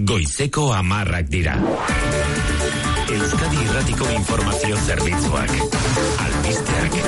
Goizeko 10 dira. Euskadi Irratiko Informazio Zerbitzuak. Albisteak.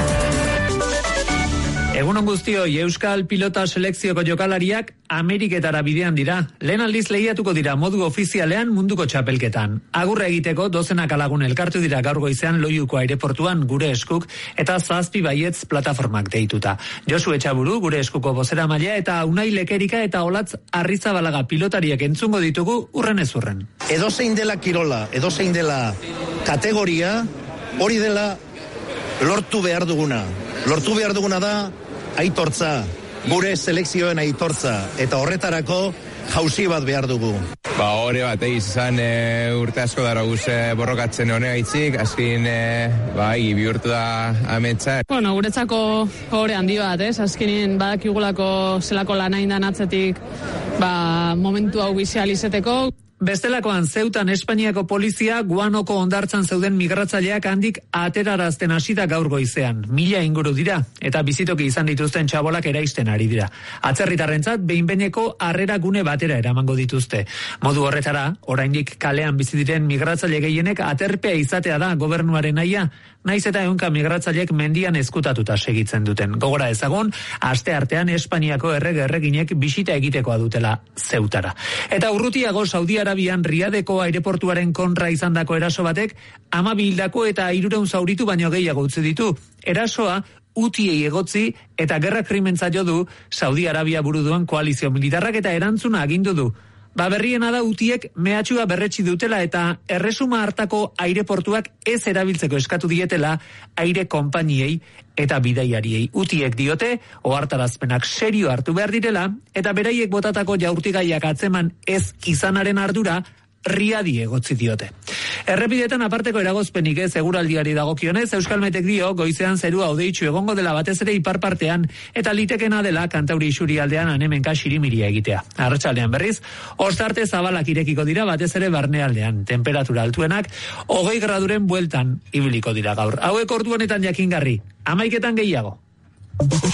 Egunon guztioi, Euskal Pilota Selekzioko jokalariak Ameriketara bidean dira. Lehen aldiz lehiatuko dira modu ofizialean munduko txapelketan. Agurra egiteko dozenaka lagun elkartu dira gaur goizean Loiuko aireportuan Gure Eskuk eta 7 baietz plataformak deituta. Josu Etxaburu, Gure Eskuko bozeramailea eta Unai Lekerika eta Olatz Arrizabalaga pilotariak entzungo ditugu urren ez urren. Edozein dela kirola, edozein dela kategoria, hori dela lortu behar duguna. Lortu behar duguna da aitortza, gure selekzioen aitortza, eta horretarako jauzi bat behar dugu. Hore bat izan urte asko dara borrokatzen honegaitzik, azkin bihurtu da ametsa. Guretzako hore handi bat, azkinin badakigulako zelako lanaindan atzetik momentu hau bizializeteko. Bestelakoan Zeutan Espainiako polizia Guanoko hondartzan zeuden migratzaileak handik aterarazten hasita gaur goizean. 1000 inguru dira eta bizitoki izan dituzten txabolak eraisten ari dira. Atzerritarrentzat behin-behineko harrera gune batera eramango dituzte. Modu horretara, oraindik kalean bizi diren migratzaile gehienek aterpea izatea da gobernuaren nahia, naiz eta ehunka migratzaileek mendian ezkutatuta segitzen duten. Gogora ezagun, asteartean Espainiako erreginek bisita egitekoa dutela Zeutara. Eta urrutiago Saudi Arabian Riadeko aireportuaren kontra izandako eraso batek 12 hildako eta 300 zauritu baino gehiago utzi ditu. Erasoa Hutiei egotzi eta gerra krimentza jo du Saudi Arabia buru duen koalizio militarrak eta erantzuna agindu du. Berriena da Hutiek mehatxua berretsi dutela eta erresuma hartako aireportuak ez erabiltzeko eskatu dietela aire konpainiei eta bidaiariei. Hutiek diote, ohartarazpenak serio hartu behar direla eta beraiek botatako jaurtigaiak atzeman ez izanaren ardura Riadi egotzi diote. Errepidetan aparteko eragozpenik ez eguraldiari dagokionez, Euskalmetek dio goizean zerua hodeitsu egongo dela batez ere ipar partean eta litekena dela Kantauri isurialdean anemenka xirimiria egitea. Arratsaldean berriz, ostarte zabalak irekiko dira batez ere barnealdean. Temperatura altuenak 20 graduren bueltan ibiliko dira gaur. Hauek ordu honetan jakingarri, 11 gehiago.